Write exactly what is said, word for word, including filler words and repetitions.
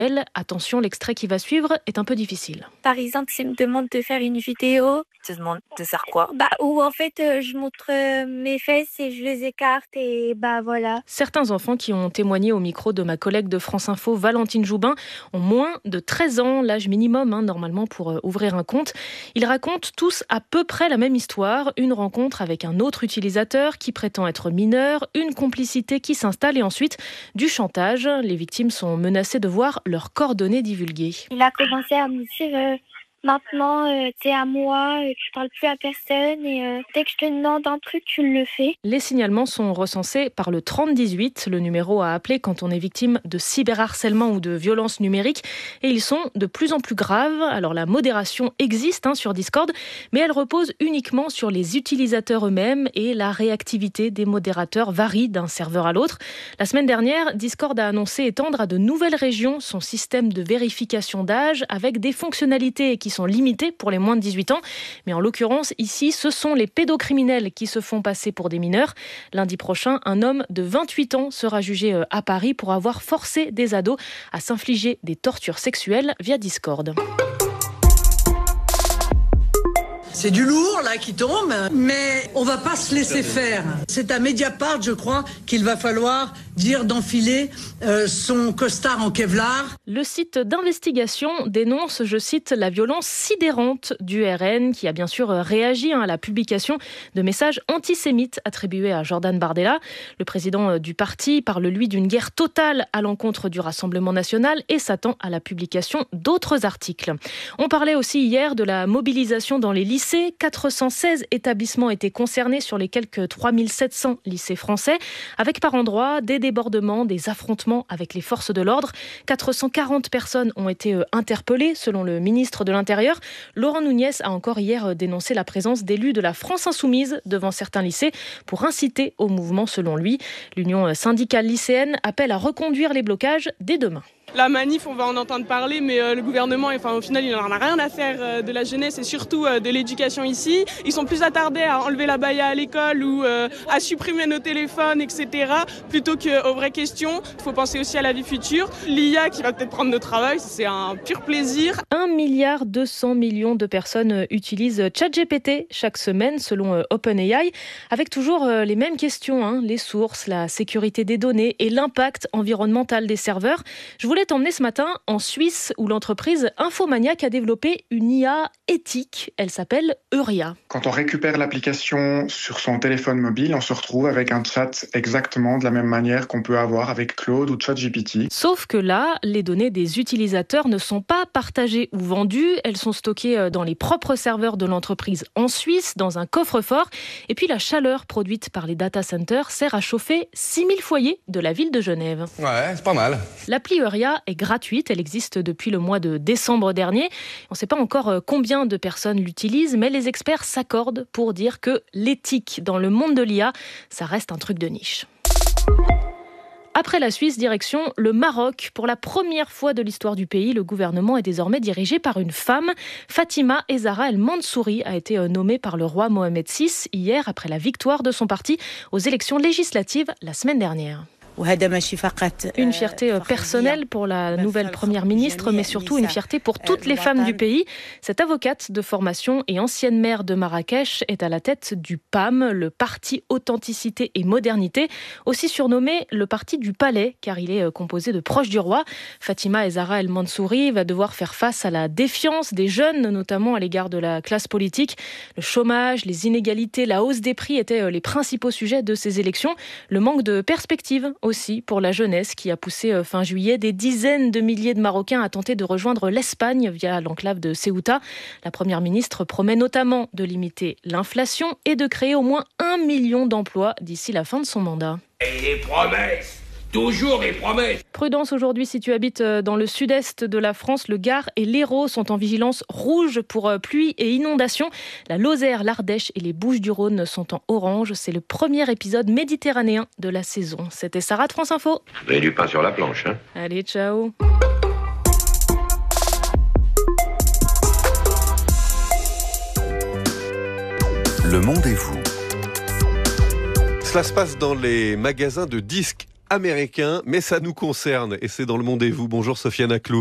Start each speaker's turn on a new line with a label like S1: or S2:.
S1: Attention, l'extrait qui va suivre est un peu difficile.
S2: Par exemple, s'il me demande de faire une vidéo,
S3: Tu te demandes de faire quoi?
S2: bah, où en fait euh, je montre euh, mes fesses et je les écarte et bah voilà.
S1: Certains enfants qui ont témoigné au micro de ma collègue de France Info, Valentine Joubin, ont moins de treize ans, l'âge minimum hein, normalement pour euh, ouvrir un compte. Ils racontent tous à peu près la même histoire, une rencontre avec un autre utilisateur qui prétend être mineur, une complicité qui s'installe et ensuite du chantage. Les victimes sont menacées de voir leurs coordonnées divulguées.
S2: Il a commencé à me dire euh, maintenant euh, t'es à moi, euh, tu parles plus à personne et euh, dès que je te demande un truc, tu le fais.
S1: Les signalements sont recensés par le trente dix-huit, le numéro à appeler quand on est victime de cyberharcèlement ou de violence numérique. Et ils sont de plus en plus graves. Alors la modération existe hein, sur Discord, mais elle repose uniquement sur les utilisateurs eux-mêmes et la réactivité des modérateurs varie d'un serveur à l'autre. La semaine dernière, Discord a annoncé étendre à de nouvelles régions son système de vérification d'âge avec des fonctionnalités qui sont limitées pour les moins de dix-huit ans. Mais en l'occurrence, ici, ce sont les pédocriminels qui se font passer pour des mineurs. Lundi prochain, un homme de vingt-huit ans sera jugé à Paris pour avoir forcé des ados à s'infliger des tortures sexuelles via Discord.
S4: C'est du lourd là qui tombe, mais on va pas se laisser faire. C'est à Mediapart, je crois, qu'il va falloir dire d'enfiler euh, son costard en Kevlar.
S1: Le site d'investigation dénonce, je cite, la violence sidérante du R N, qui a bien sûr réagi hein, à la publication de messages antisémites attribués à Jordan Bardella. Le président du parti parle, lui, d'une guerre totale à l'encontre du Rassemblement national et s'attend à la publication d'autres articles. On parlait aussi hier de la mobilisation dans les lycées. quatre cent seize établissements étaient concernés sur les quelques trois mille sept cents lycées français, avec par endroits des débordements, des affrontements avec les forces de l'ordre. quatre cent quarante personnes ont été interpellées, selon le ministre de l'Intérieur. Laurent Nunez a encore hier dénoncé la présence d'élus de la France insoumise devant certains lycées pour inciter au mouvement, selon lui. L'Union syndicale lycéenne appelle à reconduire les blocages dès demain.
S5: La manif, on va en entendre parler, mais euh, le gouvernement, enfin, au final, il n'en a rien à faire euh, de la jeunesse et surtout euh, de l'éducation ici. Ils sont plus attardés à enlever la baya à l'école ou euh, à supprimer nos téléphones, et cetera, plutôt qu'aux vraies questions. Il faut penser aussi à la vie future. L'I A qui va peut-être prendre notre travail, c'est un pur plaisir.
S1: un milliard deux cents millions de personnes utilisent ChatGPT chaque semaine, selon OpenAI, avec toujours les mêmes questions, hein, les sources, la sécurité des données et l'impact environnemental des serveurs. Je voulais t'emmener ce matin en Suisse où l'entreprise Infomaniac a développé une I A éthique. Elle s'appelle Euria.
S6: Quand on récupère l'application sur son téléphone mobile, on se retrouve avec un chat exactement de la même manière qu'on peut avoir avec Claude ou ChatGPT.
S1: Sauf que là, les données des utilisateurs ne sont pas partagées ou vendues. Elles sont stockées dans les propres serveurs de l'entreprise en Suisse, dans un coffre-fort. Et puis la chaleur produite par les data centers sert à chauffer six mille foyers de la ville de Genève.
S7: Ouais, c'est pas mal.
S1: L'appli Euria est gratuite, elle existe depuis le mois de décembre dernier. On ne sait pas encore combien de personnes l'utilisent, mais les experts s'accordent pour dire que l'éthique dans le monde de l'I A, ça reste un truc de niche. Après la Suisse, direction le Maroc. Pour la première fois de l'histoire du pays, le gouvernement est désormais dirigé par une femme. Fatima Ezara El Mansouri a été nommée par le roi Mohamed six hier après la victoire de son parti aux élections législatives la semaine dernière. Une fierté personnelle pour la nouvelle première ministre, mais surtout une fierté pour toutes les femmes du pays. Cette avocate de formation et ancienne maire de Marrakech est à la tête du P A M, le Parti Authenticité et Modernité, aussi surnommé le Parti du Palais, car il est composé de proches du roi. Fatima Ezara El Mansouri va devoir faire face à la défiance des jeunes, notamment à l'égard de la classe politique. Le chômage, les inégalités, la hausse des prix étaient les principaux sujets de ces élections. Le manque de perspectives aussi pour la jeunesse qui a poussé fin juillet des dizaines de milliers de Marocains à tenter de rejoindre l'Espagne via l'enclave de Ceuta. La première ministre promet notamment de limiter l'inflation et de créer au moins un million d'emplois d'ici la fin de son mandat.
S8: Et les promesses, toujours des promesses.
S1: Prudence aujourd'hui si tu habites dans le sud-est de la France. Le Gard et l'Hérault sont en vigilance rouge pour pluie et inondations. La Lozère, l'Ardèche et les Bouches-du-Rhône sont en orange. C'est le premier épisode méditerranéen de la saison. C'était Sarah de France Info.
S8: Vous avez du pain sur la planche, hein?
S1: Allez, ciao.
S9: Le monde est vous. Cela se passe dans les magasins de disques
S3: américain, mais ça nous concerne et c'est dans Le Monde et vous. Bonjour Sofiane Aklou.